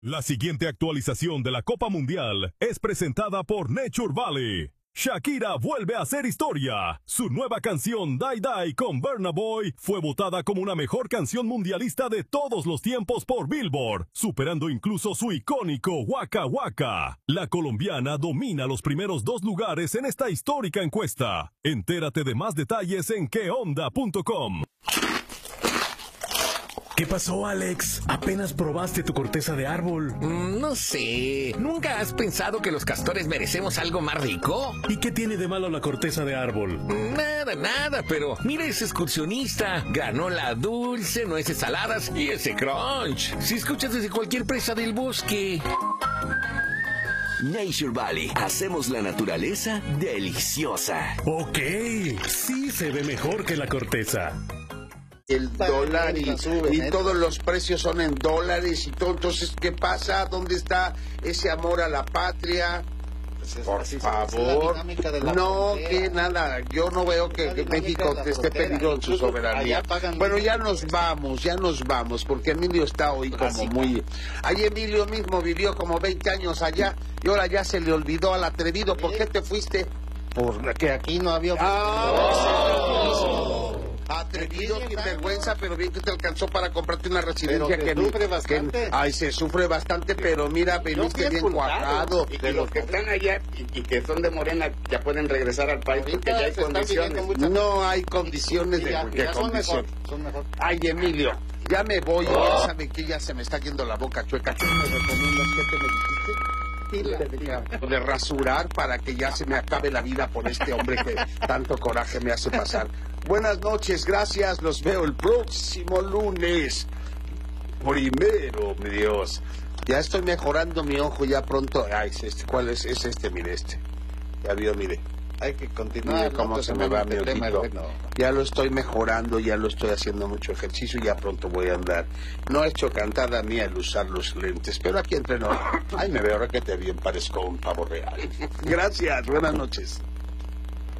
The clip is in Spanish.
La siguiente actualización de la Copa Mundial es presentada por Nature Valley. Shakira vuelve a hacer historia. Su nueva canción Die Die con Burna Boy fue votada como una mejor canción mundialista de todos los tiempos por Billboard, superando incluso su icónico Waka Waka. La colombiana domina los primeros 2 lugares en esta histórica encuesta. Entérate de más detalles en queonda.com. ¿Qué pasó, Alex? ¿Apenas probaste tu corteza de árbol? No sé. ¿Nunca has pensado que los castores merecemos algo más rico? ¿Y qué tiene de malo la corteza de árbol? Nada, pero mira ese excursionista. Granola dulce, nueces saladas y ese crunch. Si escuchas desde cualquier presa del bosque. Nature Valley. Hacemos la naturaleza deliciosa. Ok, sí se ve mejor que la corteza. El dólar y todos los precios son en dólares y todo. Entonces, ¿qué pasa? ¿Dónde está ese amor a la patria? Por favor, no, que nada, yo no veo que México esté perdido en su soberanía. Bueno, ya nos vamos, porque Emilio está hoy como muy... Ahí Emilio mismo vivió como 20 años allá y ahora ya se le olvidó al atrevido. ¿Por qué te fuiste? Porque aquí no había... Atrevido, sin vergüenza, pero bien que te alcanzó para comprarte una residencia que sufre bastante. Ay, se sufre bastante, pero mira, veniste bien cuajado. Y los que están allá y que son de Morena ya pueden regresar al país porque ya hay condiciones. No hay condiciones de condición. Son mejor. Ay, Emilio, ya me voy, ya saben que ya se me está yendo la boca chueca. ¿Qué me recomiendas? ¿Qué te me dijiste? De rasurar para que ya se me acabe la vida por este hombre que tanto coraje me hace pasar. Buenas noches, gracias, los veo el próximo lunes. Primero, mi Dios. Ya estoy mejorando mi ojo, ya pronto. Ay, es este, ¿cuál es? Es este, mire este. Ya vio, mire. Hay que continuar. Mire cómo se me va mi ojito. Ya lo estoy mejorando, ya lo estoy haciendo mucho ejercicio y ya pronto voy a andar. No he hecho cantada mía el usar los lentes, pero aquí entre nosotros. Ay, me veo requete bien, parezco un pavo real. Gracias, buenas noches.